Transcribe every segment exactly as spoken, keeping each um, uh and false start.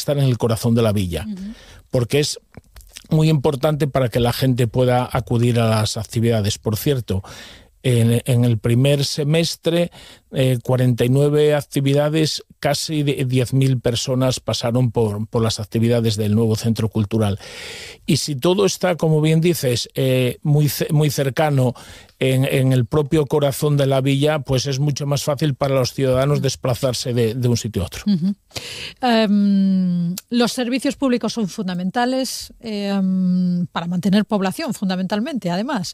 estar en el corazón de la villa, uh-huh. porque es muy importante para que la gente pueda acudir a las actividades. Por cierto, en, en el primer semestre, eh, cuarenta y nueve actividades, casi diez mil personas pasaron por, por las actividades del nuevo centro cultural. Y si todo está, como bien dices, eh, muy, muy cercano en, en el propio corazón de la villa, pues es mucho más fácil para los ciudadanos desplazarse de, de un sitio a otro. Uh-huh. Um, los servicios públicos son fundamentales eh, um, para mantener población, fundamentalmente, además.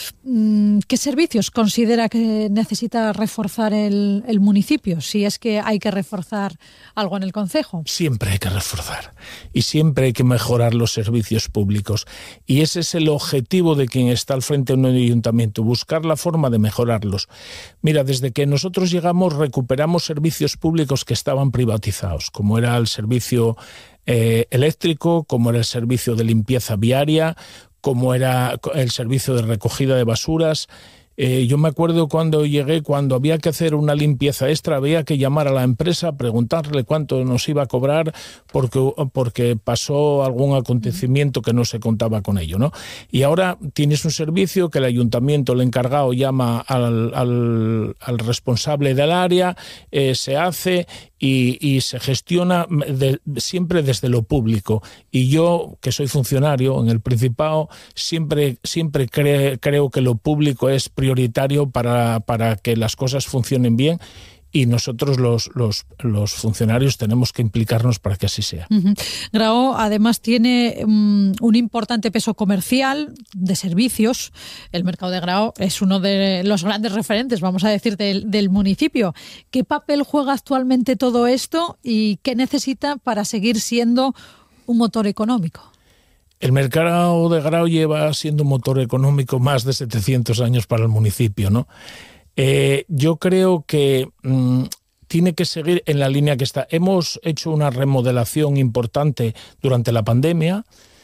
Um, ¿Qué servicios considera que necesita reforzar el, el municipio? Si es que hay que reforzar algo en el concejo. Siempre hay que reforzar y siempre hay que mejorar los servicios públicos. Y ese es el objetivo de quien está al frente de un ayuntamiento, buscar la forma de mejorarlos. Mira, desde que nosotros llegamos recuperamos servicios públicos que estaban privatizados, como era el servicio eh, eléctrico, como era el servicio de limpieza viaria, como era el servicio de recogida de basuras. Eh, yo me acuerdo cuando llegué, cuando había que hacer una limpieza extra, había que llamar a la empresa, preguntarle cuánto nos iba a cobrar porque, porque pasó algún acontecimiento que no se contaba con ello, ¿no? Y ahora tienes un servicio que el ayuntamiento, el encargado, llama al, al, al responsable del área, eh, se hace y, y se gestiona de, siempre desde lo público. Y yo, que soy funcionario en el Principado, siempre, siempre cre, creo que lo público es prioritario para, para que las cosas funcionen bien, y nosotros los, los, los funcionarios tenemos que implicarnos para que así sea. Uh-huh. Grao además tiene um, un importante peso comercial de servicios. El mercado de Grao es uno de los grandes referentes, vamos a decir, del, del municipio. ¿Qué papel juega actualmente todo esto y qué necesita para seguir siendo un motor económico? El mercado de Grao lleva siendo un motor económico más de setecientos años para el municipio, ¿no? Eh, yo creo que mmm, tiene que seguir en la línea que está. Hemos hecho una remodelación importante durante la pandemia.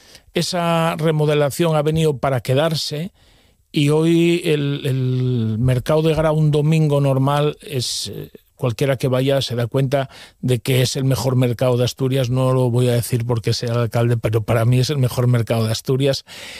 Esa remodelación ha venido para quedarse y hoy el, el mercado de Grao, un domingo normal, es... Eh, cualquiera que vaya se da cuenta de que es el mejor mercado de Asturias. No lo voy a decir porque sea el alcalde, pero para mí es el mejor mercado de Asturias.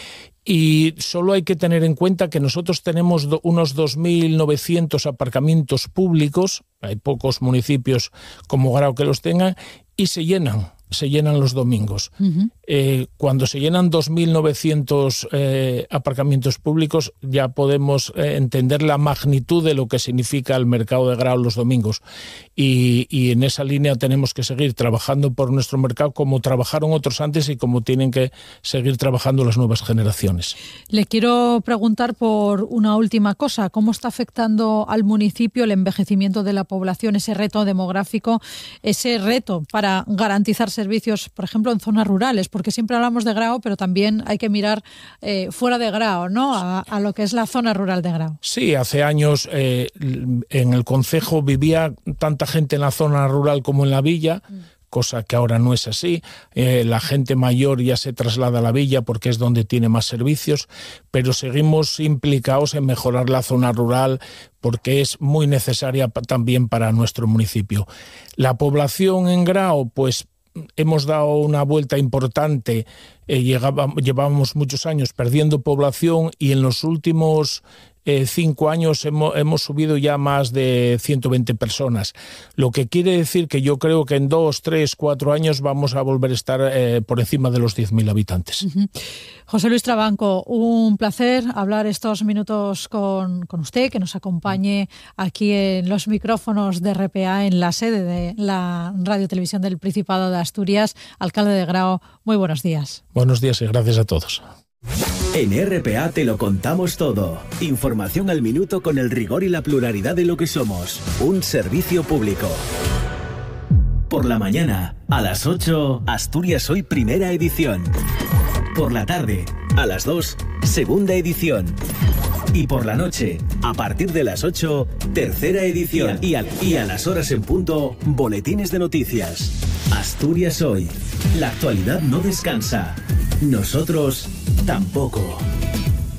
Y solo hay que tener en cuenta que nosotros tenemos do, unos dos mil novecientos aparcamientos públicos, hay pocos municipios como Grao que los tengan, y se llenan, se llenan los domingos. Uh-huh. Eh, cuando se llenan dos mil novecientos eh, aparcamientos públicos, ya podemos eh, entender la magnitud de lo que significa el mercado de Grao los domingos. Y, y en esa línea tenemos que seguir trabajando por nuestro mercado como trabajaron otros antes y como tienen que seguir trabajando las nuevas generaciones. Le quiero preguntar por una última cosa. ¿Cómo está afectando al municipio el envejecimiento de la población, ese reto demográfico, ese reto para garantizar servicios, por ejemplo, en zonas rurales? Porque siempre hablamos de Grao, pero también hay que mirar eh, fuera de Grao, ¿no? A, a lo que es la zona rural de Grao. Sí, hace años eh, en el concejo vivía tanta gente en la zona rural como en la villa, mm. cosa que ahora no es así. Eh, la gente mayor ya se traslada a la villa porque es donde tiene más servicios, pero seguimos implicados en mejorar la zona rural porque es muy necesaria pa- también para nuestro municipio. La población en Grao, pues hemos dado una vuelta importante, eh, llegaba, llevábamos muchos años perdiendo población y en los últimos eh, cinco años hemos, hemos subido ya más de ciento veinte personas, lo que quiere decir que yo creo que en dos, tres, cuatro años vamos a volver a estar eh, por encima de los diez mil habitantes. Uh-huh. José Luis Trabanco, un placer hablar estos minutos con, con usted, que nos acompañe aquí en los micrófonos de R P A en la sede de la Radio Televisión del Principado de Asturias. Alcalde de Grao, muy buenos días. Buenos días y gracias a todos. En R P A te lo contamos todo. Información al minuto con el rigor y la pluralidad de lo que somos. Un servicio público. Por la mañana, a las ocho, Asturias Hoy, primera edición. Por la tarde, a las dos, segunda edición. Y por la noche, a partir de las ocho, tercera edición. Y a, y a las horas en punto, boletines de noticias. Asturias Hoy. La actualidad no descansa. Nosotros tampoco.